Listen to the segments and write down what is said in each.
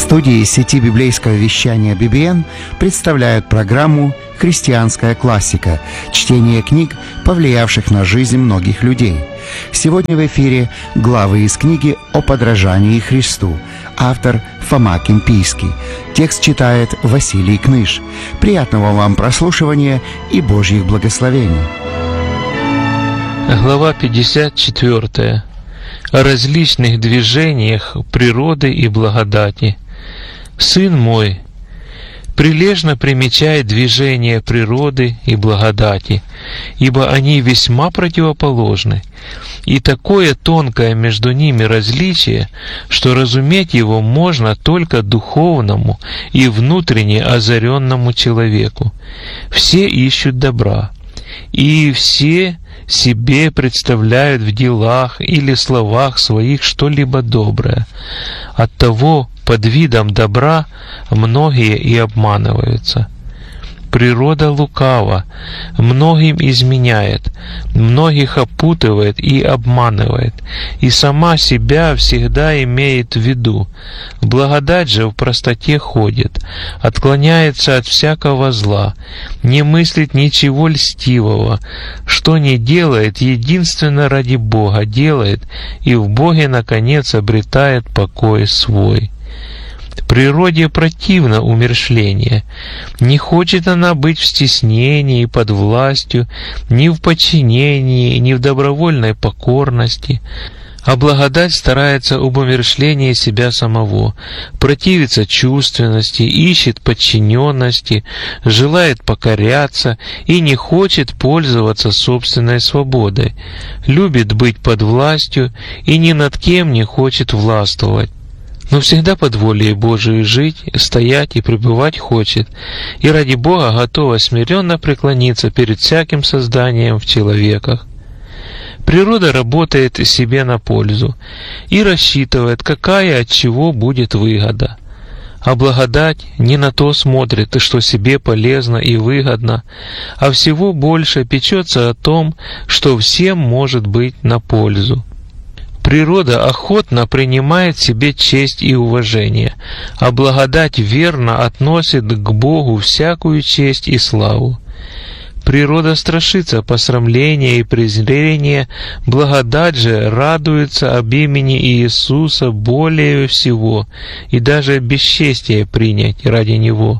студии сети библейского вещания BBN представляют программу «Христианская классика» – чтение книг, повлиявших на жизнь многих людей. Сегодня в эфире главы из книги «О подражании Христу». Автор Фома Кимпийский. Текст читает Василий Кныш. Приятного вам прослушивания и Божьих благословений. Глава 54. О различных движениях природы и благодати. Сын мой, прилежно примечай движения природы и благодати, ибо они весьма противоположны, и такое тонкое между ними различие, что разуметь его можно только духовному и внутренне озаренному человеку. Все ищут добра, и все себе представляют в делах или словах своих что-либо доброе. Оттого под видом добра многие и обманываются. Природа лукава, многим изменяет, многих опутывает и обманывает, и сама себя всегда имеет в виду. Благодать же в простоте ходит, отклоняется от всякого зла, не мыслит ничего льстивого, что не делает, единственно ради Бога делает, и в Боге, наконец, обретает покой свой. Природе противно умерщвление. Не хочет она быть в стеснении и под властью, ни в подчинении, ни в добровольной покорности. А благодать старается об умерщвлении себя самого, противится чувственности, ищет подчиненности, желает покоряться и не хочет пользоваться собственной свободой, любит быть под властью и ни над кем не хочет властвовать. Но всегда под волей Божией жить, стоять и пребывать хочет, и ради Бога готова смиренно преклониться перед всяким созданием в человеках. Природа работает себе на пользу и рассчитывает, какая от чего будет выгода. А благодать не на то смотрит, что себе полезно и выгодно, а всего больше печется о том, что всем может быть на пользу. Природа охотно принимает себе честь и уважение, а благодать верно относит к Богу всякую честь и славу. Природа страшится посрамления и презрения, благодать же радуется об имени Иисуса более всего, и даже бесчестие принять ради Него.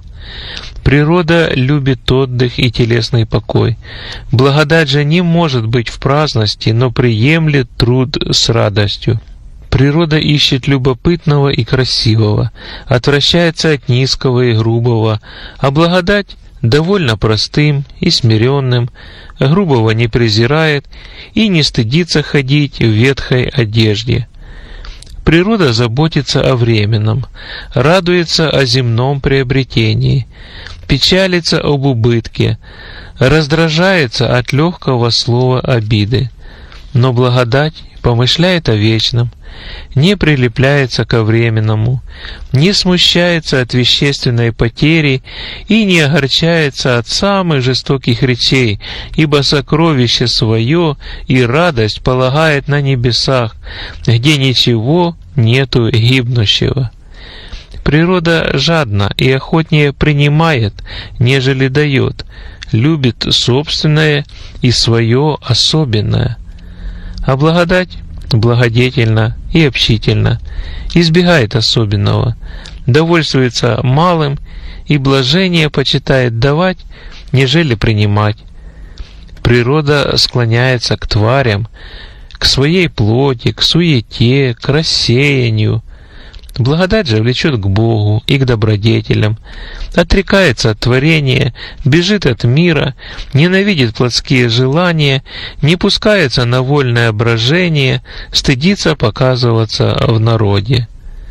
Природа любит отдых и телесный покой. Благодать же не может быть в праздности, но приемлет труд с радостью. Природа ищет любопытного и красивого, отвращается от низкого и грубого, а благодать довольно простым и смиренным, грубого не презирает и не стыдится ходить в ветхой одежде. Природа заботится о временном, радуется о земном приобретении, печалится об убытке, раздражается от легкого слова обиды. Но благодать помышляет о вечном, не прилепляется ко временному, не смущается от вещественной потери и не огорчается от самых жестоких речей, ибо сокровище свое и радость полагает на небесах, где ничего нету гибнущего. Природа жадна и охотнее принимает, нежели дает, любит собственное и свое особенное. А благодать благодетельна и общительна, избегает особенного, довольствуется малым и блажение почитает давать, нежели принимать. Природа склоняется к тварям, к своей плоти, к суете, к рассеянию. Благодать же влечет к Богу и к добродетелям, отрекается от творения, бежит от мира, ненавидит плотские желания, не пускается на вольное брожение, стыдится показываться в народе.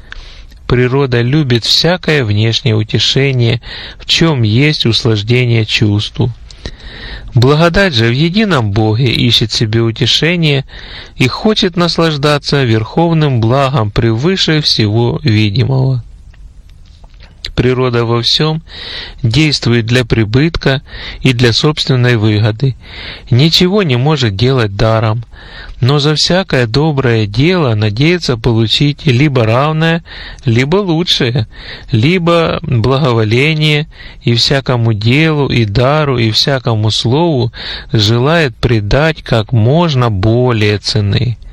Природа любит всякое внешнее утешение, в чем есть услаждение чувству. Благодать же в едином Боге ищет себе утешение и хочет наслаждаться верховным благом превыше всего видимого. природа во всем действует для прибытка и для собственной выгоды, ничего не может делать даром, но за всякое доброе дело надеется получить либо равное, либо лучшее, либо благоволение, и всякому делу, и дару, и всякому слову желает придать как можно более цены.